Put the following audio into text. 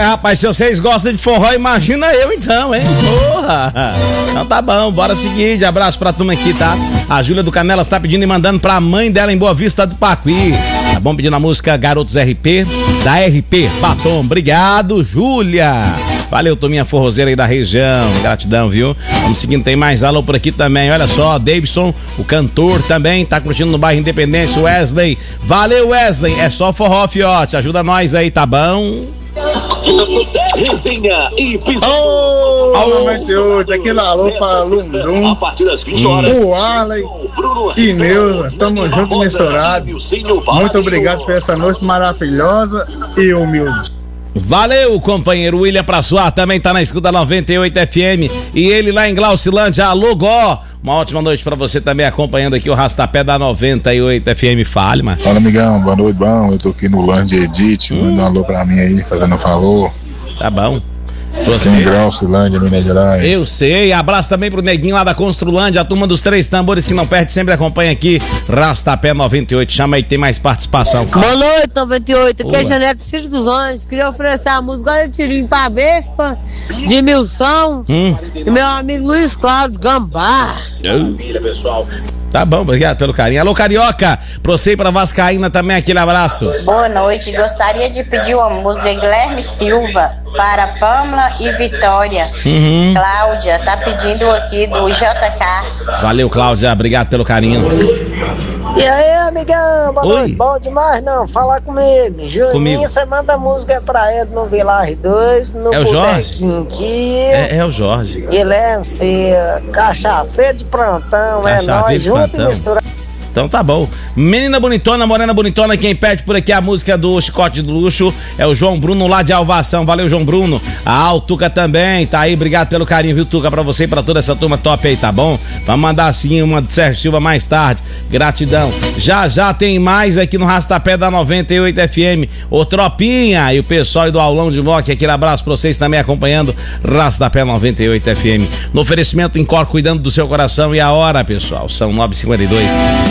rapaz, se vocês gostam de forró, imagina eu então, hein? Porra! Então tá bom, bora seguir. Abraço pra turma aqui, tá? A Júlia do Canelas tá pedindo e mandando pra mãe dela em Boa Vista do Pacuí. Tá bom? Pedindo a música Garotos RP, da RP Batom. Obrigado, Júlia! Valeu, turminha forrozeira aí da região. Gratidão, viu? Vamos seguindo, tem mais alô por aqui também. Olha só, Davidson, o cantor também, tá curtindo no bairro Independência. Wesley. Valeu, Wesley. É só forró, fiote. Ajuda nós aí, tá bom? Resenha e Ô, 98, aquele alô pra Lundum, a partir das 20 horas. o Arley e Neuza, tamo junto nesse horário. Muito obrigado por essa noite maravilhosa e humilde. Valeu, companheiro. William Praçoar também tá na escuta 98 FM. E ele lá em Glaucilândia, alô, Gó. Uma ótima noite pra você também, acompanhando aqui o Rastapé da 98 FM. Fale, mano. Fala, amigão. Boa noite, bom. Eu tô aqui no lanche de Edith. Manda um alô pra mim aí, fazendo um favor. Tá bom. Aqui em Glaucilândia, Minas Gerais. Eu sei. Abraço também pro Neguinho lá da Construlândia, a turma dos Três Tambores que não perde, sempre acompanha aqui. Rastapé 98. Chama aí, tem mais participação. Boa noite, 98. Aqui é Janete Ciro dos Anjos. Queria oferecer a música Olha Tirinho pra Vespa, de Milson e meu amigo Luiz Cláudio Gambá. Tá bom, obrigado pelo carinho. Alô, Carioca, pra você e pra Vascaína também, aquele abraço. Boa noite, gostaria de pedir uma música Guilherme Silva para Pamela e Vitória. Cláudia tá pedindo aqui do JK. Valeu, Cláudia, obrigado pelo carinho. E aí, amigão, boa noite. Bom demais não, fala comigo. Juninho, você manda música pra ele no Village 2, no É o Jorge? Aqui. É o Jorge. Guilherme, você cachaceiro de plantão, Cachaceiro de junto plantão. e misturado. Então tá bom. Menina bonitona, morena bonitona, quem pede por aqui a música do Chicote do Luxo é o João Bruno lá de Alvação. Valeu, João Bruno. O Tuca também, tá aí, obrigado pelo carinho, viu, Tuca, pra você e pra toda essa turma top aí, tá bom? Vamos mandar assim uma de Sérgio Silva mais tarde. Gratidão. Já tem mais aqui no Rastapé da 98 FM. Ô Tropinha e o pessoal do Aulão de Moque, aquele abraço pra vocês também acompanhando Rastapé 98 FM. No oferecimento Incor, cuidando do seu coração. E a hora, pessoal, são 9h52.